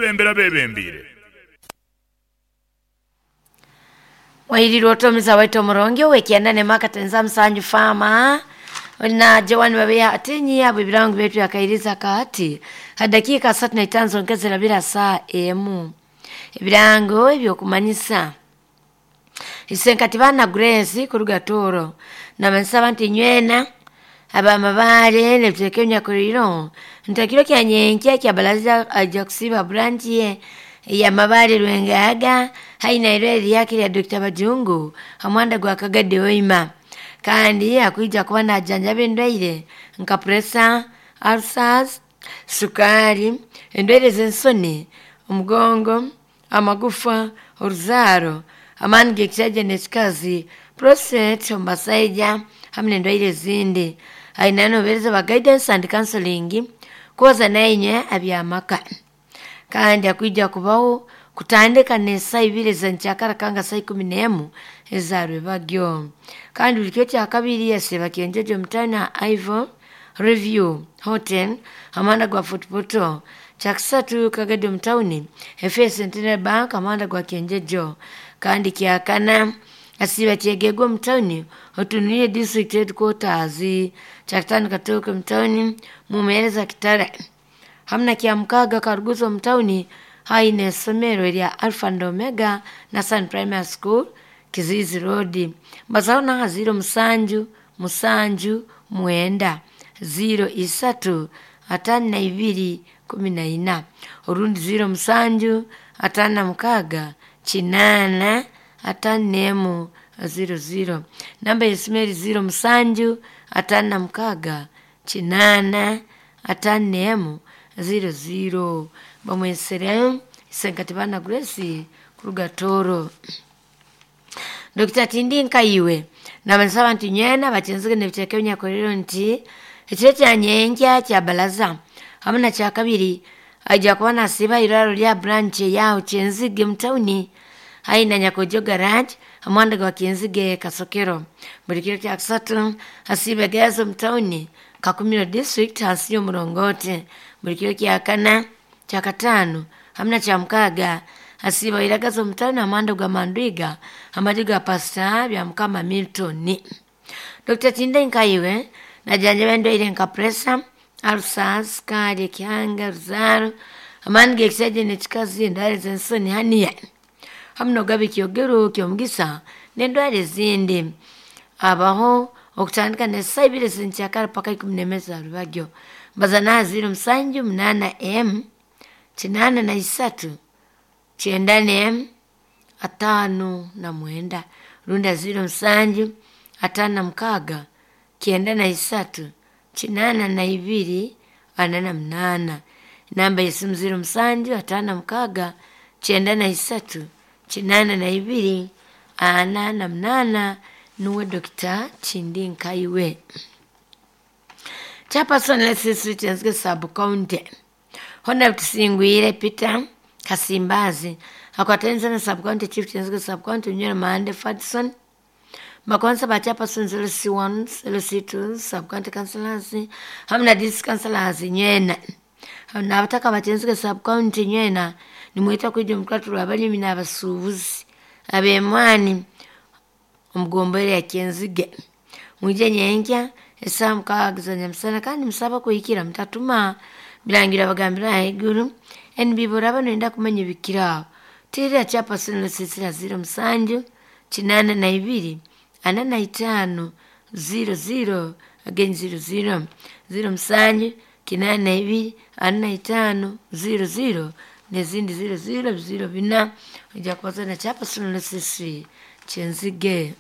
bebembire Wairiro tomiza weto muronge wekienda ne makatenza msanju fama na jawani babea atenyi abo birangu betu yakairiza kati hadakika 35 ongezera bila saa emu ibirango ebyo kumanyisa isenkatibana Grace kurugatoro na mansaba ntinywena abamabale netekenya kuriro ntakiro kyanyenke kyabalaza aja kusiba branch ya mabale lwengaga haina ireli yake ya Dr. Bajungu amwanda gwa Kagade Oima kandi akuija kuba na janjabe ndwaire nka pressure ulcers sukari endwere zensoni umugongo amagufa uruzaro amange kichaje nesikazi prostate ombasaija hamne ndwaire zindi haina nobereza ba guidance and counseling koza nainye abyamaka kandi akuija kubaho kutandika nesa ibire zanchakara kanga sai 10 ezarwe bagyo kandi uliketi akabiri yase bakenjeje mtana Ivo review hotel amanda gwa footpoto chakisatu Kagade mtauni FS Centenary Bank amanda gwa kenjejo kandi kiakana asiba chegego mtauni otunuye district headquarters chakitani katoka mtauni mumeleza Kitale hamna kiamkaga karuguzo mtauni haine somero ya Alpha and Omega na Sun Primary School Kizizi Road bazaona haziro musanju mwenda 03 atana 214 urundi 0 musanju atana mukaga chinana atanemu 00 namba yesimeri 0 musanju atana mukaga chinana atanemu 00 bamwesere isenkatibana Grace kurugatoro Dr. Tindi Nkaiwe na mansaba ntinyena bachenzege nebitekenya korero nti ekirete anyenja kya balaza hamna cha kabiri aja kuona siba iraro lya branch yao Chenzige mtauni haina nyakojo garage amwanda gwa Kenzige Kasokero bulikiro kya kusatu hasiba gazo mtauni Kakumiro district hasiyo Murongote bulikiro kya kana cha katano hamna cha mkaga hasiba iragazo mtauni amwanda gwa Mandwiga amadiga pasta bya mkama Milton Dr. Tinde Nkaiwe na janjabe ndwaire nka pressure ulcers kadi kyanga zaro amange kisaje nechikazi ndare zensoni haniya hamno gabe kyogero kyomgisa nendware zindi abaho okutandika ne saibire sinchakara paka 10 rubagyo bazana 0 msanju 8 chinana na 3 chiendane atano na mwenda runda 0 msanju atana mkaga kienda na 3 chinana na 2 anana mnana namba yesimu 0 msanju atana mkaga chienda na 3 chinana na 2 anana mnana nuwe Dr. Tindi Nkaiwe Chapason lesisi chenzge sub county honda tusingwire Peter Kasimbazi akwatenza na sub county chief chenzge sub county nyera Maande Fadson Makonsa bachapa sunzelo C1 C2 sub county councillors hamna district councillors nyena hamna abataka bachenzge sub county nyena nimwita kujya mukatu abali mina abasubuzi abemwani umugombere ya Kenzige mwije nyenja esamu kagazanya msana kandi musaba kuyikira mtatuma bilangira bagambira haiguru NB bano enda kumenya bikira tira chapa sunle sisira 0 msanju chinana na 2 anana 5 00 again 00 0 msanju kinana na 2 anana 5 00 nezindi 00 bina uja kwaza na chapa sunle sisi Chenzige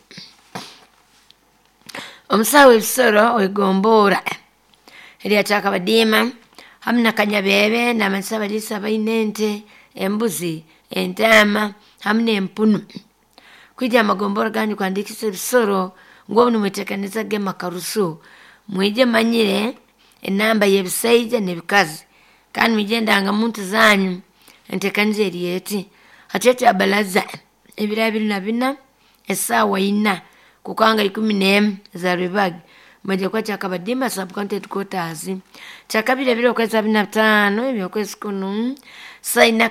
Omsawe bisoro wegombora ili ataka badima hamna kanyabebe na mansaba lisa bainente embuzi entama hamne empunu kuja magombora gani kuandikisa bisoro ngo numwetekaniza gema karusu mwije manyire enamba yebisaija nebikazi kandi mijenda nga muntu zanyu entekanize liyeti atete abalaza ebirabiri na bina esawa ina kukanga 10 za ribag maje kwa chakabadima sub county headquarters chakabile bile kweza 5 ebyo kwezi 10 saina